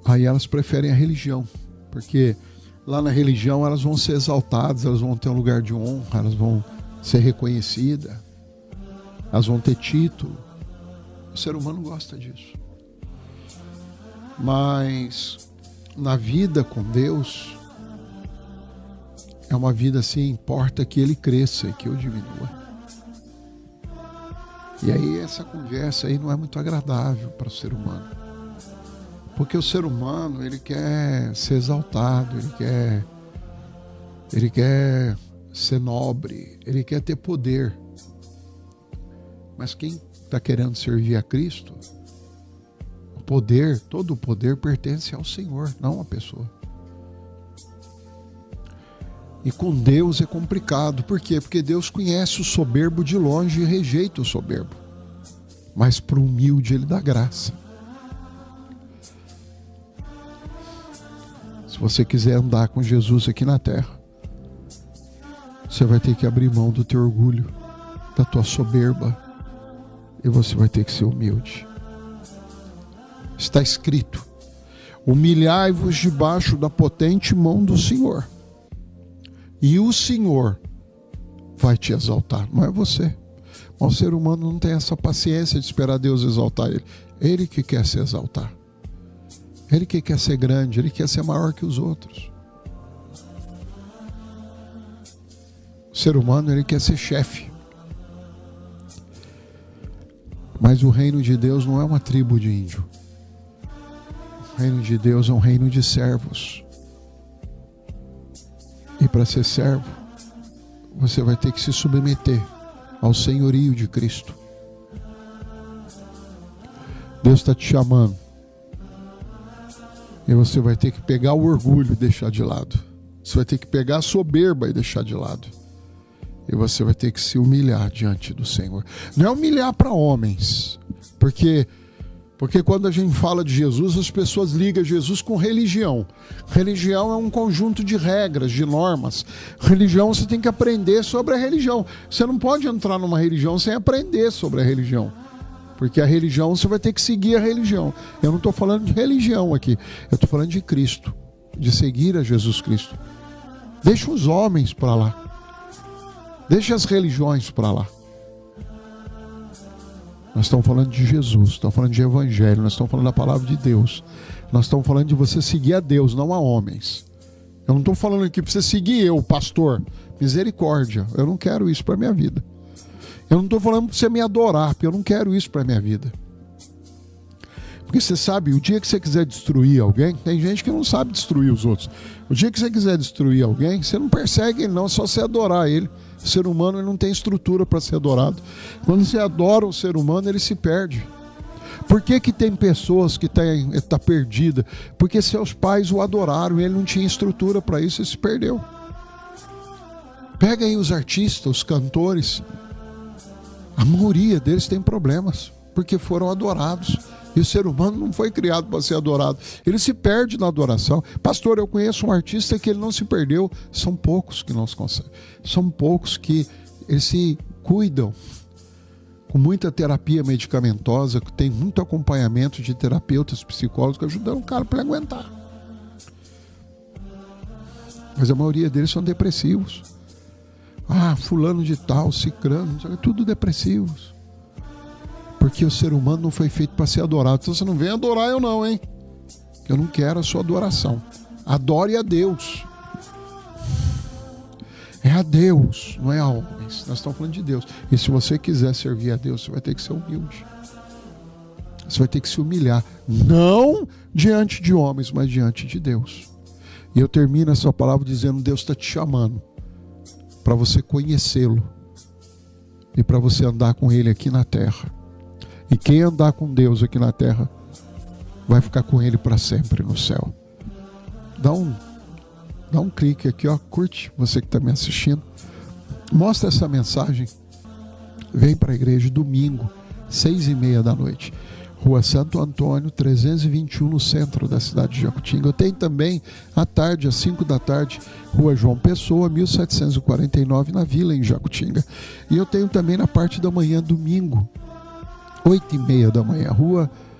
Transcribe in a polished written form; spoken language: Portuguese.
Aí elas preferem a religião, porque lá na religião elas vão ser exaltadas, elas vão ter um lugar de honra, elas vão ser reconhecidas, elas vão ter título. O ser humano gosta disso. Mas na vida com Deus, é uma vida assim, importa que ele cresça e que eu diminua. E aí essa conversa aí não é muito agradável para o ser humano. Porque o ser humano, ele quer ser exaltado, ele quer ser nobre, ele quer ter poder. Mas quem está querendo servir a Cristo, o poder, todo o poder pertence ao Senhor, não à pessoa. E com Deus é complicado. Por quê? Porque Deus conhece o soberbo de longe e rejeita o soberbo. Mas para o humilde ele dá graça. Se você quiser andar com Jesus aqui na terra, você vai ter que abrir mão do teu orgulho, da tua soberba, e você vai ter que ser humilde. Está escrito: humilhai-vos debaixo da potente mão do Senhor, e o Senhor vai te exaltar. Não é você. Mas o ser humano não tem essa paciência de esperar Deus exaltar ele. Ele que quer se exaltar. Ele que quer ser grande, ele quer ser maior que os outros. O ser humano, ele quer ser chefe. Mas o reino de Deus não é uma tribo de índio. O reino de Deus é um reino de servos. E para ser servo, você vai ter que se submeter ao senhorio de Cristo. Deus está te chamando. E você vai ter que pegar o orgulho e deixar de lado. Você vai ter que pegar a soberba e deixar de lado. E você vai ter que se humilhar diante do Senhor. Não é humilhar para homens. Porque quando a gente fala de Jesus, as pessoas ligam Jesus com religião. Religião é um conjunto de regras, de normas. Religião, você tem que aprender sobre a religião. Você não pode entrar numa religião sem aprender sobre a religião. Porque a religião, você vai ter que seguir a religião. Eu não estou falando de religião aqui. Eu estou falando de Cristo. De seguir a Jesus Cristo. Deixa os homens para lá. Deixa as religiões para lá. Nós estamos falando de Jesus. Estamos falando de Evangelho. Nós estamos falando da palavra de Deus. Nós estamos falando de você seguir a Deus, não a homens. Eu não estou falando aqui para você seguir eu, pastor. Misericórdia. Eu não quero isso para a minha vida. Eu não estou falando para você me adorar, porque eu não quero isso para a minha vida. Porque você sabe, o dia que você quiser destruir alguém, tem gente que não sabe destruir os outros. O dia que você quiser destruir alguém, você não persegue ele não, é só você adorar ele. O ser humano, ele não tem estrutura para ser adorado. Quando você adora o ser humano, ele se perde. Por que tem pessoas que tá perdida? Porque seus pais o adoraram e ele não tinha estrutura para isso e se perdeu. Pega aí os artistas, os cantores. A maioria deles tem problemas, porque foram adorados. E o ser humano não foi criado para ser adorado. Ele se perde na adoração. Pastor, eu conheço um artista que ele não se perdeu. São poucos que não se conseguem. São poucos que eles se cuidam com muita terapia medicamentosa, que tem muito acompanhamento de terapeutas, psicólogos, que ajudam o cara para ele aguentar. Mas a maioria deles são depressivos. Fulano de tal, cicrano, tudo depressivos. Porque o ser humano não foi feito para ser adorado. Então você não vem adorar eu não, hein? Eu não quero a sua adoração. Adore a Deus. É a Deus, não é a homens. Nós estamos falando de Deus. E se você quiser servir a Deus, você vai ter que ser humilde. Você vai ter que se humilhar. Não diante de homens, mas diante de Deus. E eu termino essa palavra dizendo: Deus está te chamando para você conhecê-lo e para você andar com ele aqui na terra. E quem andar com Deus aqui na terra vai ficar com ele para sempre no céu. Dá um clique aqui, curte, você que está me assistindo. Mostra essa mensagem. Vem para a igreja domingo, 6:30 da noite. Rua Santo Antônio, 321, no centro da cidade de Jacutinga. Eu tenho também, à tarde, às 5 da tarde, Rua João Pessoa, 1749, na Vila, em Jacutinga. E eu tenho também na parte da manhã, domingo, 8:30 da manhã, Rua